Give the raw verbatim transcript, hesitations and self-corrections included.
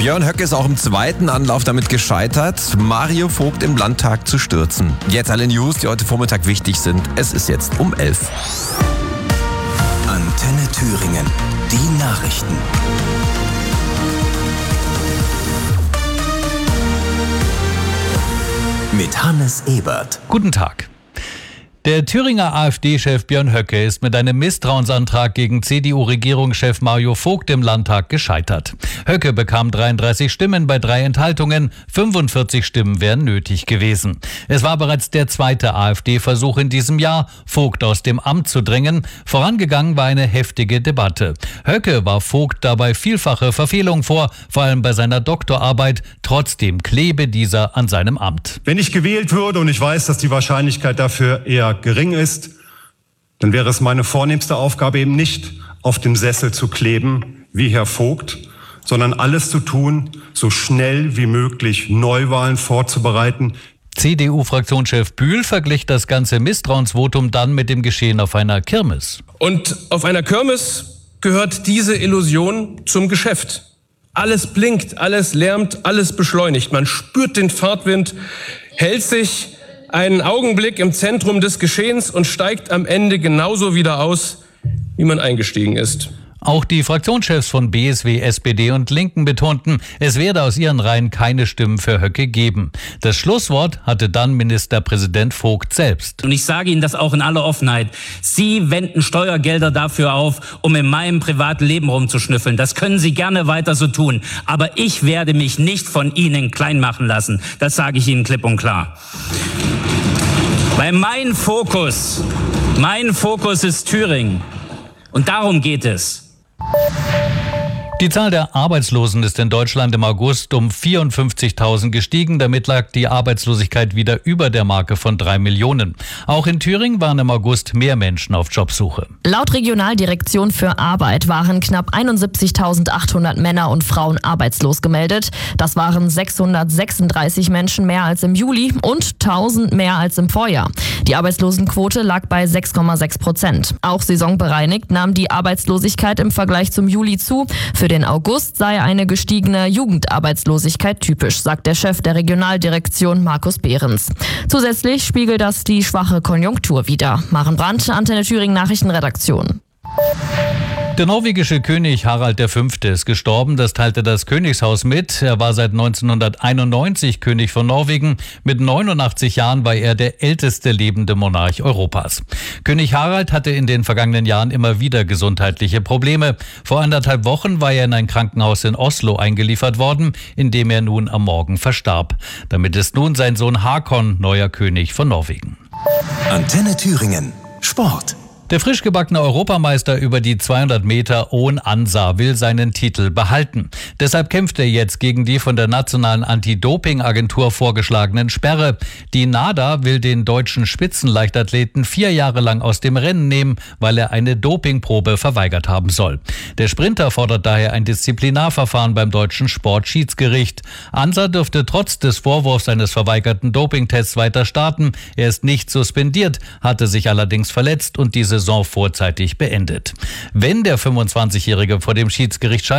Björn Höcke ist auch im zweiten Anlauf damit gescheitert, Mario Vogt im Landtag zu stürzen. Jetzt alle News, die heute Vormittag wichtig sind. Es ist jetzt um elf. Antenne Thüringen, die Nachrichten. Mit Hannes Ebert. Guten Tag. Der Thüringer AfD-Chef Björn Höcke ist mit einem Misstrauensantrag gegen C D U-Regierungschef Mario Vogt im Landtag gescheitert. Höcke bekam dreiunddreißig Stimmen bei drei Enthaltungen, fünfundvierzig Stimmen wären nötig gewesen. Es war bereits der zweite AfD-Versuch in diesem Jahr, Vogt aus dem Amt zu drängen. Vorangegangen war eine heftige Debatte. Höcke warf Vogt dabei vielfache Verfehlungen vor, vor allem bei seiner Doktorarbeit. Trotzdem klebe dieser an seinem Amt. Wenn ich gewählt würde, und ich weiß, dass die Wahrscheinlichkeit dafür eher gering ist, dann wäre es meine vornehmste Aufgabe eben nicht, auf dem Sessel zu kleben, wie Herr Vogt, sondern alles zu tun, so schnell wie möglich Neuwahlen vorzubereiten. C D U-Fraktionschef Bühl verglich das ganze Misstrauensvotum dann mit dem Geschehen auf einer Kirmes. Und auf einer Kirmes gehört diese Illusion zum Geschäft. Alles blinkt, alles lärmt, alles beschleunigt. Man spürt den Fahrtwind, hält sich einen Augenblick im Zentrum des Geschehens und steigt am Ende genauso wieder aus, wie man eingestiegen ist. Auch die Fraktionschefs von B S W, S P D und Linken betonten, es werde aus ihren Reihen keine Stimmen für Höcke geben. Das Schlusswort hatte dann Ministerpräsident Vogt selbst. Und ich sage Ihnen das auch in aller Offenheit. Sie wenden Steuergelder dafür auf, um in meinem privaten Leben rumzuschnüffeln. Das können Sie gerne weiter so tun. Aber ich werde mich nicht von Ihnen klein machen lassen. Das sage ich Ihnen klipp und klar. Weil mein Fokus, mein Fokus ist Thüringen. Und darum geht es. Die Zahl der Arbeitslosen ist in Deutschland im August um vierundfünfzigtausend gestiegen. Damit lag die Arbeitslosigkeit wieder über der Marke von drei Millionen. Auch in Thüringen waren im August mehr Menschen auf Jobsuche. Laut Regionaldirektion für Arbeit waren knapp einundsiebzigtausendachthundert Männer und Frauen arbeitslos gemeldet. Das waren sechshundertsechsunddreißig Menschen mehr als im Juli und tausend mehr als im Vorjahr. Die Arbeitslosenquote lag bei sechs Komma sechs Prozent. Auch saisonbereinigt nahm die Arbeitslosigkeit im Vergleich zum Juli zu. Für den August sei eine gestiegene Jugendarbeitslosigkeit typisch, sagt der Chef der Regionaldirektion Markus Behrens. Zusätzlich spiegelt das die schwache Konjunktur wider. Maren Brandt, Antenne Thüringen Nachrichtenredaktion. Der norwegische König Harald der Fünfte ist gestorben, das teilte das Königshaus mit. Er war seit neunzehnhunderteinundneunzig König von Norwegen. Mit neunundachtzig Jahren war er der älteste lebende Monarch Europas. König Harald hatte in den vergangenen Jahren immer wieder gesundheitliche Probleme. Vor anderthalb Wochen war er in ein Krankenhaus in Oslo eingeliefert worden, in dem er nun am Morgen verstarb. Damit ist nun sein Sohn Hakon neuer König von Norwegen. Antenne Thüringen, Sport. Der frisch gebackene Europameister über die zweihundert Meter Oon Ansa will seinen Titel behalten. Deshalb kämpft er jetzt gegen die von der nationalen Anti-Doping-Agentur vorgeschlagenen Sperre. Die NADA will den deutschen Spitzenleichtathleten vier Jahre lang aus dem Rennen nehmen, weil er eine Dopingprobe verweigert haben soll. Der Sprinter fordert daher ein Disziplinarverfahren beim deutschen Sportschiedsgericht. Ansa dürfte trotz des Vorwurfs eines verweigerten Dopingtests weiter starten. Er ist nicht suspendiert, hatte sich allerdings verletzt und diese Saison vorzeitig beendet. Wenn der fünfundzwanzigjährige vor dem Schiedsgericht